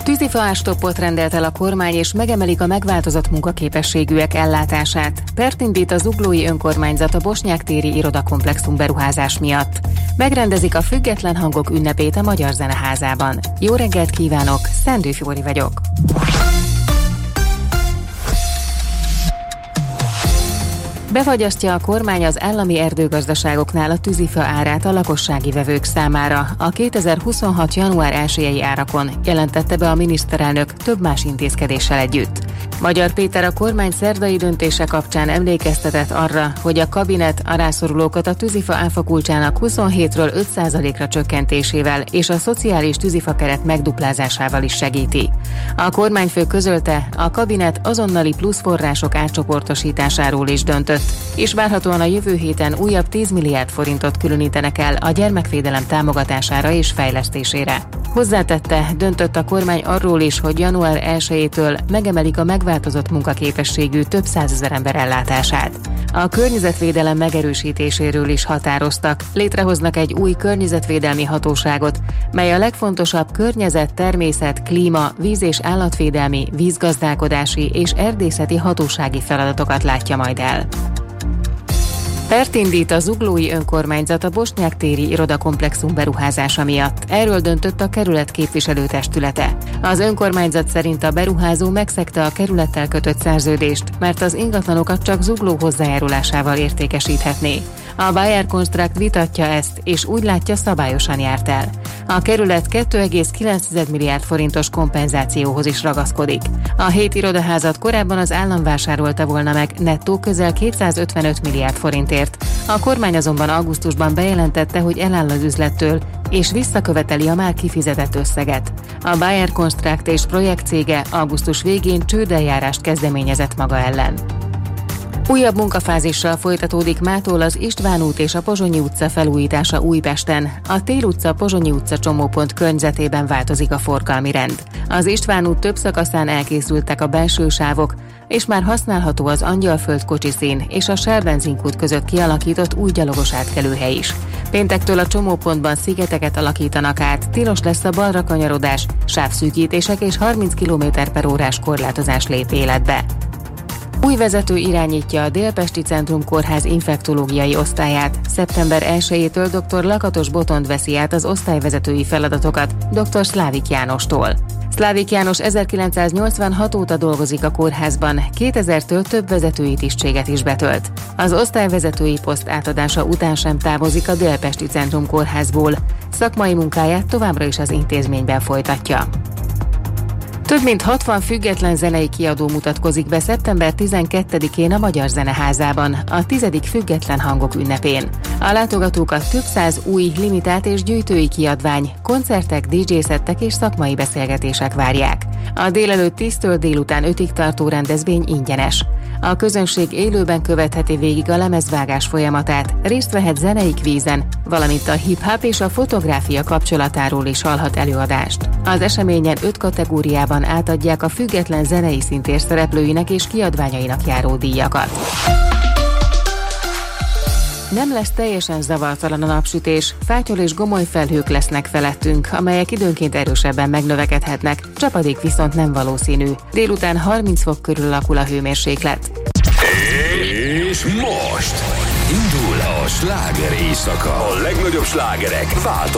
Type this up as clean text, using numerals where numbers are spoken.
Tűzifaástoppot rendelt el a kormány, és megemelik a megváltozott munkaképességűek ellátását. Pert indít a Zuglói önkormányzat a Bosnyák-téri irodakomplexum beruházás miatt. Megrendezik a Független Hangok ünnepét a Magyar Zeneházában. Jó reggelt kívánok, Szendő Fjóri vagyok. Befagyasztja a kormány az állami erdőgazdaságoknál a tűzifa árát a lakossági vevők számára. A 2026. január 1-i árakon jelentette be a miniszterelnök több más intézkedéssel együtt. Magyar Péter a kormány szerdai döntése kapcsán emlékeztetett arra, hogy a kabinet a rászorulókat a tűzifa áfakulcsának 27-ről 5%-ra csökkentésével és a szociális tűzifakeret megduplázásával is segíti. A kormányfő közölte, a kabinet azonnali pluszforrások átcsoportosításáról is döntött, és várhatóan a jövő héten újabb 10 milliárd forintot különítenek el a gyermekvédelem támogatására és fejlesztésére. Hozzátette, döntött a kormány arról is, hogy január 1-től megemelik a megváltozott munkaképességű több százezer ember ellátását. A környezetvédelem megerősítéséről is határoztak, létrehoznak egy új környezetvédelmi hatóságot, mely a legfontosabb környezet, természet, klíma, víz- és állatvédelmi, vízgazdálkodási és erdészeti hatósági feladatokat látja majd el. Pert indít a Zuglói önkormányzat a Bosnyák-téri irodakomplexum beruházása miatt. Erről döntött a kerület képviselőtestülete. Az önkormányzat szerint a beruházó megszegte a kerülettel kötött szerződést, mert az ingatlanokat csak Zugló hozzájárulásával értékesíthetné. A Bayer Construct vitatja ezt, és úgy látja, szabályosan járt el. A kerület 2,9 milliárd forintos kompenzációhoz is ragaszkodik. A 7 irodaházat korábban az állam vásárolta volna meg nettó közel 255 milliárd forintért. A kormány azonban augusztusban bejelentette, hogy eláll az üzlettől, és visszaköveteli a már kifizetett összeget. A Bayer Construct és projektcége augusztus végén csődeljárást kezdeményezett maga ellen. Újabb munkafázissal folytatódik mától az István út és a Pozsonyi utca felújítása Újpesten. A Tél utca Pozsonyi utca csomópont környezetében változik a forgalmi rend. Az István út több szakaszán elkészültek a belső sávok, és már használható az Angyalföld kocsiszín és a Shell benzinkút között kialakított új gyalogos átkelőhely is. Péntektől a csomópontban szigeteket alakítanak át, tilos lesz a balra kanyarodás, sávszűkítések és 30 km/órás korlátozás lép életbe. Új vezető irányítja a Délpesti Centrum Kórház infektológiai osztályát. Szeptember 1-től dr. Lakatos Botond veszi át az osztályvezetői feladatokat dr. Szlávik Jánostól. Szlávik János 1986 óta dolgozik a kórházban, 2000-től több vezetői tisztséget is betölt. Az osztályvezetői poszt átadása után sem távozik a Délpesti Centrum Kórházból. Szakmai munkáját továbbra is az intézményben folytatja. Több mint 60 független zenei kiadó mutatkozik be szeptember 12-én a Magyar Zeneházában, a 10. Független Hangok ünnepén. A látogatókat több száz új, limitált és gyűjtői kiadvány, koncertek, DJ-szettek és szakmai beszélgetések várják. A délelőtt 10-től délután 5-ig tartó rendezvény ingyenes. A közönség élőben követheti végig a lemezvágás folyamatát, részt vehet zenei kvízen, valamint a hip-hop és a fotográfia kapcsolatáról is hallhat előadást. Az eseményen 5 kategóriában átadják a független zenei szintér szereplőinek és kiadványainak járó díjakat. Nem lesz teljesen zavartalan a napsütés, fátyol és gomoly felhők lesznek felettünk, amelyek időnként erősebben megnövekedhetnek, csapadék viszont nem valószínű. Délután 30 fok körül alakul a hőmérséklet. És most indul a sláger éjszaka. A legnagyobb slágerek